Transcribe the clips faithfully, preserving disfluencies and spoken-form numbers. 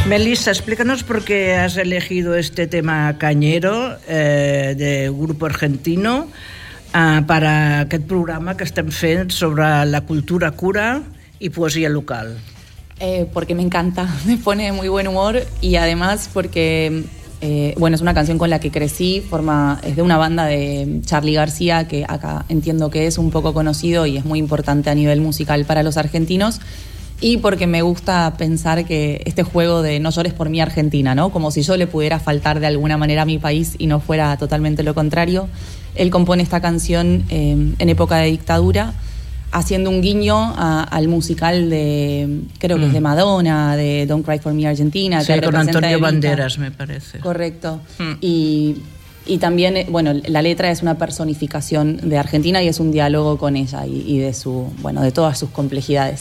Melissa, explícanos por qué has elegido este tema cañero eh, de Grupo Argentino eh, para aquest programa que estem fent sobre la cultura cura y poesía local. Eh, porque me encanta, me pone de muy buen humor y además porque, eh, bueno, es una canción con la que crecí, forma, es de una banda de Charly García, que acá entiendo que es un poco conocido y es muy importante a nivel musical para los argentinos, y porque me gusta pensar que este juego de no llores por mi Argentina, ¿no? Como si yo le pudiera faltar de alguna manera a mi país y no fuera totalmente lo contrario. Él compone esta canción eh, en época de dictadura, haciendo un guiño a, al musical de, creo que mm. es de Madonna, de Don't Cry for Me Argentina. Sí, que con Antonio Banderas, me parece. Correcto. Mm. Y, y también, bueno, la letra es una personificación de Argentina y es un diálogo con ella y, y de su, bueno, de todas sus complejidades.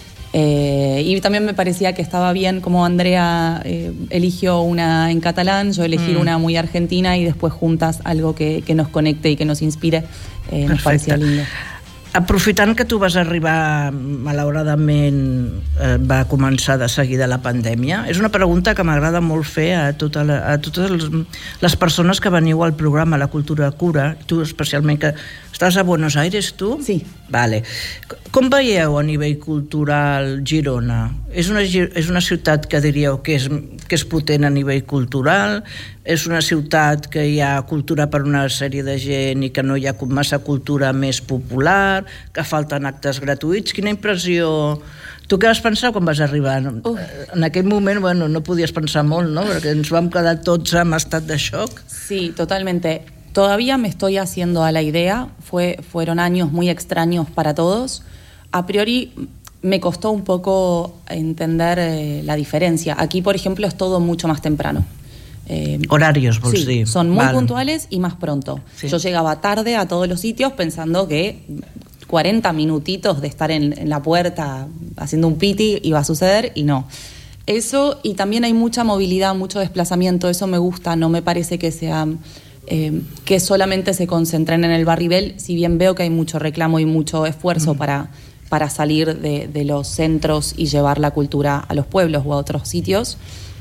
Eh, y también me parecía que estaba bien como Andrea eh, eligió una en catalán, yo elegir mm. una muy argentina y después juntas algo que, que nos conecte y que nos inspire. Eh, nos parecía lindo. Aprofitant que tu vas arribar, malauradament eh, va començar de seguida la pandèmia, és una pregunta que m'agrada molt fer a, tota la, a totes les, les persones que veniu al programa La Cultura Cura, tu especialment, que estàs a Buenos Aires, tu? Sí. Vale. Com veieu a nivell cultural Girona? És una, és una ciutat que diríeu que és, que és potent a nivell cultural? És una ciutat que hi ha cultura per una sèrie de gent i que no hi ha massa cultura més popular, que falten actes gratuïts? Quina impressió... Tu què vas pensar quan vas arribar? Uf. En aquell moment, bueno, no podies pensar molt, ¿no? Perquè ens vam quedar tots en estat de shock. Sí, totalmente. Todavía me estoy haciendo a la idea. Fue, fueron años muy extraños para todos. A priori me costó un poco entender eh, la diferencia. Aquí, por ejemplo, es todo mucho más temprano. Eh, Horarios, vols sí, dir. Son muy vale. puntuales y más pronto. Sí. Yo llegaba tarde a todos los sitios pensando que cuarenta minutitos de estar en, en la puerta haciendo un piti iba a suceder y no. Eso, y también hay mucha movilidad, mucho desplazamiento, eso me gusta, no me parece que sea... Eh, que solamente se concentren en el Barribel, si bien veo que hay mucho reclamo y mucho esfuerzo mm. para, para salir de, de los centros y llevar la cultura a los pueblos o a otros sitios.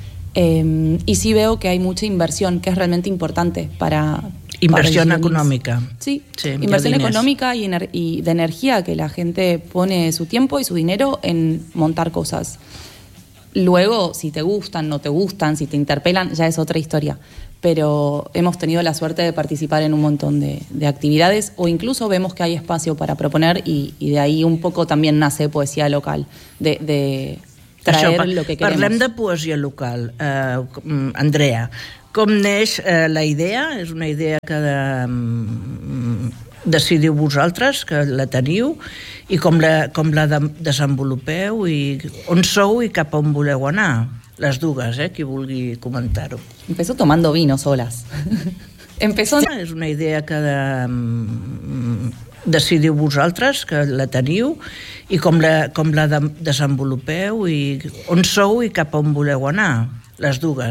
Eh, y sí veo que hay mucha inversión, que es realmente importante para... Inversión para económica. Sí, sí, inversión económica y, ener- y de energía, que la gente pone su tiempo y su dinero en montar cosas. Luego, si te gustan, no te gustan, si te interpelan, ya es otra historia. Pero hemos tenido la suerte de participar en un montón de, de actividades, o incluso vemos que hay espacio para proponer y, y de ahí un poco también nace poesía local, de, de traer Això, lo que queremos. Parlem de poesia local. Uh, Andrea, com neix uh, la idea? És una idea que um, decidiu vosaltres, que la teniu, i com la, com la de, desenvolupeu, i on sou i cap on voleu anar? Les dues, eh? Qui vulgui comentar-ho. Empezó tomando vino solas. Empezó... És una idea que de, decidiu vosaltres, que la teniu, i com la, com la de, desenvolupeu, i on sou i cap on voleu anar. Les dues.